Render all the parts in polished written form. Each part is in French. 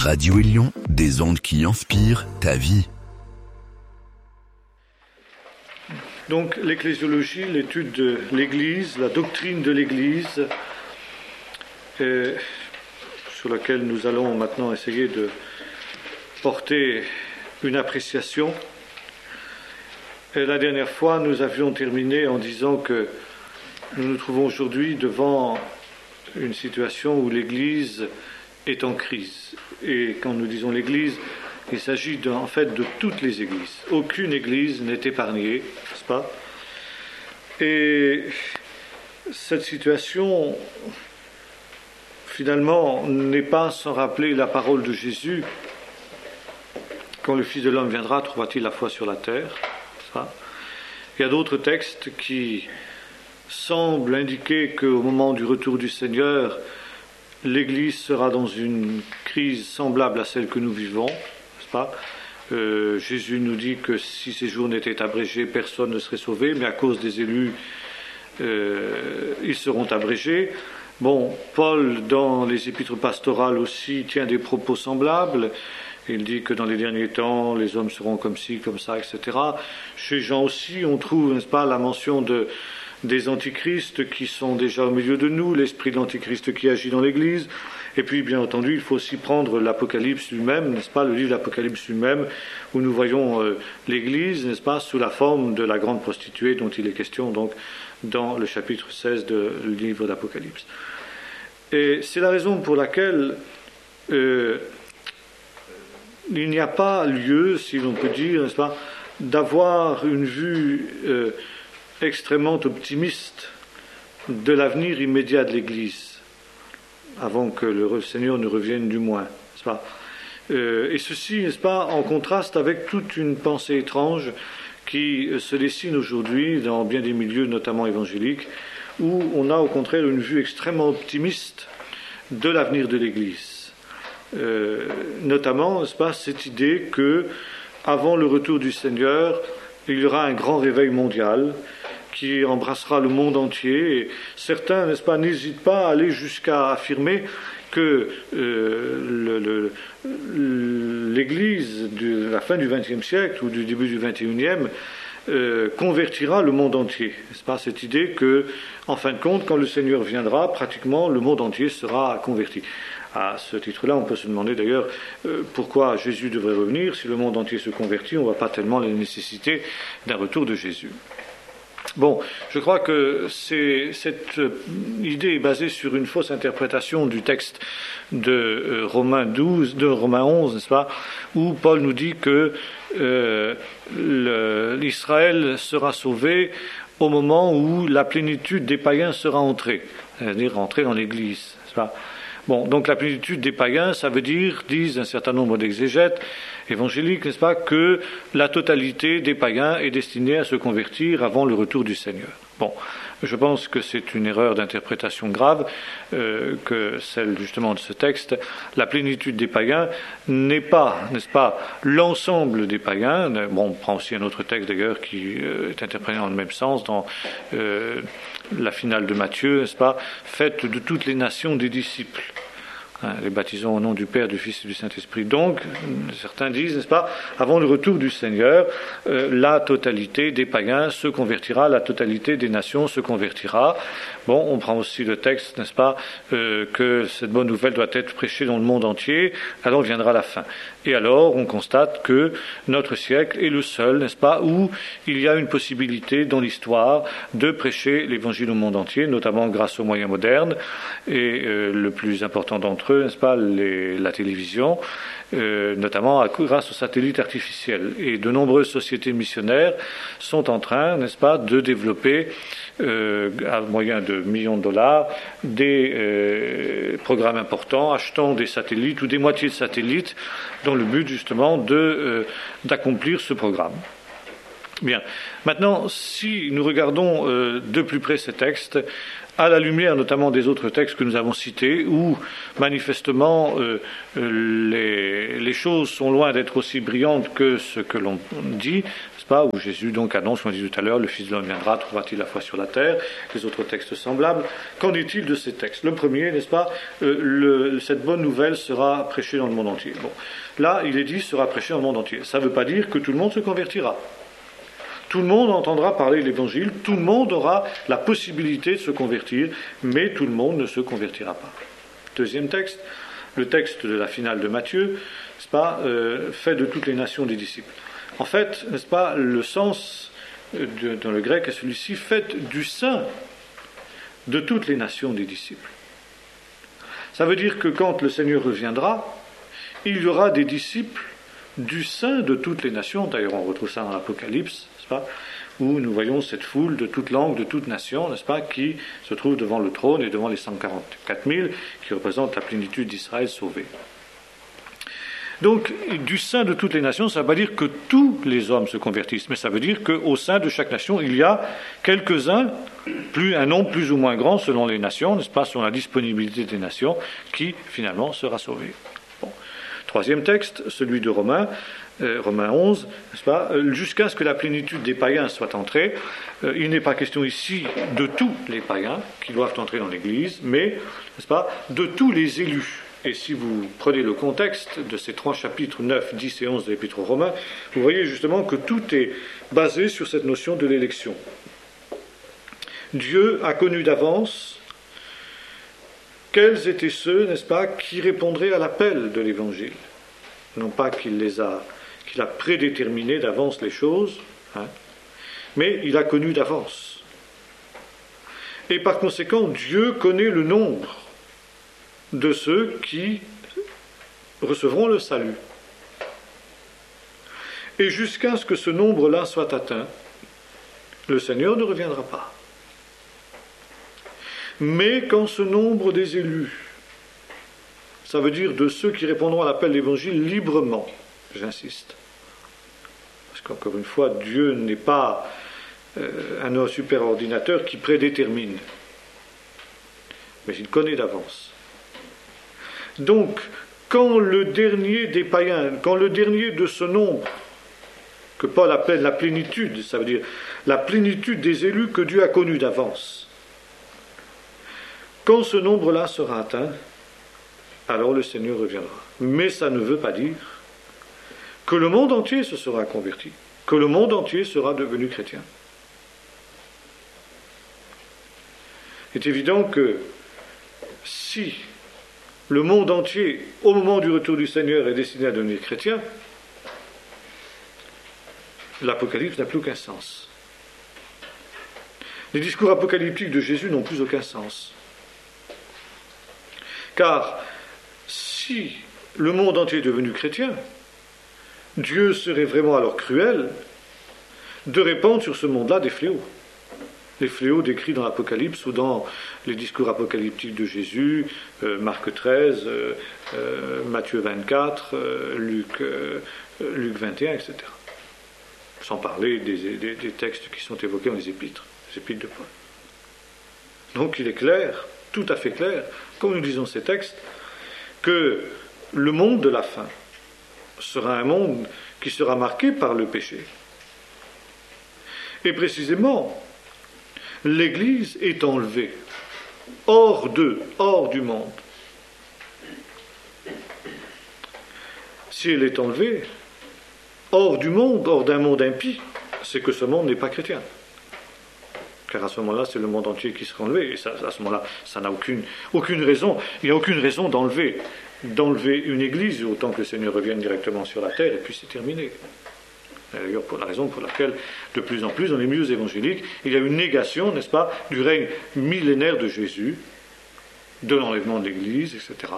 Radio Élion, des ondes qui inspirent ta vie. Donc l'ecclésiologie, l'étude de l'Église, la doctrine de l'Église, sur laquelle nous allons maintenant essayer de porter une appréciation. Et la dernière fois, nous avions terminé en disant que nous nous trouvons aujourd'hui devant une situation où l'Église est en crise. Et quand nous disons l'Église, il s'agit en fait de toutes les églises. Aucune église n'est épargnée, n'est-ce pas ? Et cette situation, finalement, n'est pas sans rappeler la parole de Jésus. Quand le Fils de l'homme viendra, trouvera-t-il la foi sur la terre ? N'est-ce pas ? Il y a d'autres textes qui semblent indiquer qu'au moment du retour du Seigneur, l'Église sera dans une crise semblable à celle que nous vivons. Pas. Jésus nous dit que si ces jours n'étaient abrégés, personne ne serait sauvé, mais à cause des élus, ils seront abrégés. Bon, Paul, dans les épîtres pastorales aussi, tient des propos semblables. Il dit que dans les derniers temps, les hommes seront comme ci, comme ça, etc. Chez Jean aussi, on trouve, n'est-ce pas, la mention des antichrists qui sont déjà au milieu de nous, l'esprit de l'antichrist qui agit dans l'Église. Et puis, bien entendu, il faut aussi prendre l'Apocalypse lui-même, n'est-ce pas, le livre de l'Apocalypse lui-même, où nous voyons l'Église, n'est-ce pas, sous la forme de la grande prostituée dont il est question, donc, dans le chapitre 16 du livre d'Apocalypse. Et c'est la raison pour laquelle il n'y a pas lieu, si l'on peut dire, n'est-ce pas, d'avoir une vue extrêmement optimiste de l'avenir immédiat de l'Église, avant que le Seigneur ne revienne du moins, n'est-ce pas ? Et ceci, n'est-ce pas, en contraste avec toute une pensée étrange qui se dessine aujourd'hui dans bien des milieux, notamment évangéliques, où on a au contraire une vue extrêmement optimiste de l'avenir de l'Église. Notamment, n'est-ce pas, cette idée que, avant le retour du Seigneur, il y aura un grand réveil mondial qui embrassera le monde entier. Et certains, n'est-ce pas, n'hésitent pas à aller jusqu'à affirmer que l'Église de la fin du XXe siècle ou du début du XXIe convertira le monde entier. N'est-ce pas, cette idée que, en fin de compte, quand le Seigneur viendra, pratiquement le monde entier sera converti. À ce titre-là, on peut se demander d'ailleurs pourquoi Jésus devrait revenir. Si le monde entier se convertit, on ne voit pas tellement la nécessité d'un retour de Jésus. Bon, je crois que cette idée est basée sur une fausse interprétation du texte de Romains 11, n'est-ce pas, où Paul nous dit que l'Israël sera sauvé au moment où la plénitude des païens sera entrée, c'est-à-dire entrée dans l'Église, n'est-ce pas ? Bon, donc la plénitude des païens, ça veut dire, disent un certain nombre d'exégètes évangéliques, n'est-ce pas, que la totalité des païens est destinée à se convertir avant le retour du Seigneur. Bon, je pense que c'est une erreur d'interprétation grave, que celle justement de ce texte. La plénitude des païens n'est pas, n'est-ce pas, l'ensemble des païens. Bon, on prend aussi un autre texte d'ailleurs qui est interprété dans le même sens dans la finale de Matthieu, n'est-ce pas, faite de toutes les nations des disciples. Les baptisons au nom du Père, du Fils et du Saint-Esprit. Donc, certains disent, n'est-ce pas, avant le retour du Seigneur, la totalité des païens se convertira, la totalité des nations se convertira. Bon, on prend aussi le texte, n'est-ce pas, que cette bonne nouvelle doit être prêchée dans le monde entier, alors viendra la fin. Et alors, on constate que notre siècle est le seul, n'est-ce pas, où il y a une possibilité dans l'histoire de prêcher l'évangile au monde entier, notamment grâce aux moyens modernes, et le plus important d'entre eux, n'est-ce pas, la télévision, notamment grâce aux satellites artificiels. Et de nombreuses sociétés missionnaires sont en train, n'est-ce pas, de développer, à moyen de millions de dollars, des programmes importants, achetant des satellites ou des moitiés de satellites, dans le but justement d'accomplir ce programme. Bien. Maintenant, si nous regardons de plus près ces textes, à la lumière notamment des autres textes que nous avons cités, où manifestement les choses sont loin d'être aussi brillantes que ce que l'on dit, n'est-ce pas, où Jésus donc annonce, comme on dit tout à l'heure, le Fils de l'homme viendra, trouvera-t-il la foi sur la terre, les autres textes semblables. Qu'en est-il de ces textes? Le premier, n'est-ce pas, cette bonne nouvelle sera prêchée dans le monde entier. Bon, là, il est dit, sera prêchée dans le monde entier. Ça ne veut pas dire que tout le monde se convertira. Tout le monde entendra parler de l'Évangile, tout le monde aura la possibilité de se convertir, mais tout le monde ne se convertira pas. Deuxième texte, le texte de la finale de Matthieu, n'est-ce pas, fait de toutes les nations des disciples. En fait, n'est-ce pas, le sens dans le grec est celui-ci, fait du sein de toutes les nations des disciples. Ça veut dire que quand le Seigneur reviendra, il y aura des disciples du sein de toutes les nations. D'ailleurs, on retrouve ça dans l'Apocalypse, n'est-ce pas, où nous voyons cette foule de toute langue, de toute nation, n'est-ce pas, qui se trouve devant le trône et devant les 144 000 qui représentent la plénitude d'Israël sauvée. Donc, du sein de toutes les nations, ça ne veut pas dire que tous les hommes se convertissent, mais ça veut dire qu'au sein de chaque nation, il y a quelques-uns, un nombre plus ou moins grand selon les nations, n'est-ce pas, selon la disponibilité des nations, qui finalement sera sauvé. Bon. Troisième texte, celui de Romains 11, n'est-ce pas, jusqu'à ce que la plénitude des païens soit entrée. Il n'est pas question ici de tous les païens qui doivent entrer dans l'Église, mais, n'est-ce pas, de tous les élus. Et si vous prenez le contexte de ces trois chapitres 9, 10 et 11 de l'Épître aux Romains, vous voyez justement que tout est basé sur cette notion de l'élection. Dieu a connu d'avance quels étaient ceux, n'est-ce pas, qui répondraient à l'appel de l'Évangile. Non pas qu'il a prédéterminé d'avance les choses, mais il a connu d'avance. Et par conséquent, Dieu connaît le nombre de ceux qui recevront le salut. Et jusqu'à ce que ce nombre-là soit atteint, le Seigneur ne reviendra pas. Mais quand ce nombre des élus, ça veut dire de ceux qui répondront à l'appel de l'Évangile librement, j'insiste, parce qu'encore une fois, Dieu n'est pas un superordinateur qui prédétermine, mais il connaît d'avance. Donc, quand le dernier des païens, quand le dernier de ce nombre, que Paul appelle la plénitude, ça veut dire la plénitude des élus que Dieu a connus d'avance, quand ce nombre-là sera atteint, alors le Seigneur reviendra. Mais ça ne veut pas dire que le monde entier se sera converti, que le monde entier sera devenu chrétien. Il est évident que si le monde entier, au moment du retour du Seigneur, est destiné à devenir chrétien, l'Apocalypse n'a plus aucun sens. Les discours apocalyptiques de Jésus n'ont plus aucun sens. Car si le monde entier est devenu chrétien, Dieu serait vraiment alors cruel de répandre sur ce monde-là des fléaux. Les fléaux décrits dans l'Apocalypse ou dans les discours apocalyptiques de Jésus, Marc 13, Matthieu 24, Luc 21, etc. Sans parler des textes qui sont évoqués dans les épîtres de Paul. Donc il est clair, tout à fait clair, comme nous disons ces textes, que le monde de la fin sera un monde qui sera marqué par le péché. Et précisément, l'Église est enlevée, hors du monde. Si elle est enlevée, hors du monde, hors d'un monde impie, c'est que ce monde n'est pas chrétien. Car à ce moment-là, c'est le monde entier qui sera enlevé. Et ça, à ce moment-là, ça n'a aucune raison. Il n'y a aucune raison d'enlever une église, autant que le Seigneur revienne directement sur la terre, et puis c'est terminé. D'ailleurs, pour la raison pour laquelle, de plus en plus, dans les milieux évangéliques, il y a une négation, n'est-ce pas, du règne millénaire de Jésus, de l'enlèvement de l'Église, etc.,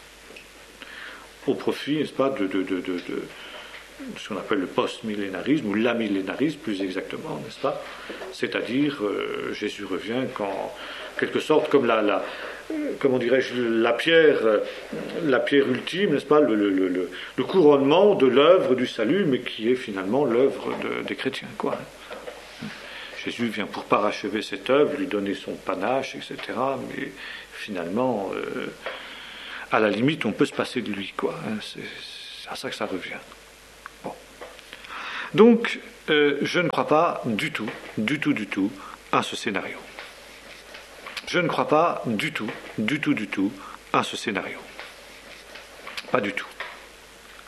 au profit, n'est-ce pas, de ce qu'on appelle le post-millénarisme, ou l'amillénarisme, plus exactement, n'est-ce pas, c'est-à-dire, Jésus revient quand, quelque sorte, comme comment dirais-je, la pierre ultime, n'est-ce pas, le couronnement de l'œuvre du salut, mais qui est finalement l'œuvre des chrétiens, quoi. Jésus vient pour parachever cette œuvre, lui donner son panache, etc. Mais finalement, à la limite, on peut se passer de lui, quoi. Hein, c'est à ça que ça revient. Bon. Donc, je ne crois pas du tout à ce scénario. Je ne crois pas du tout à ce scénario. Pas du tout.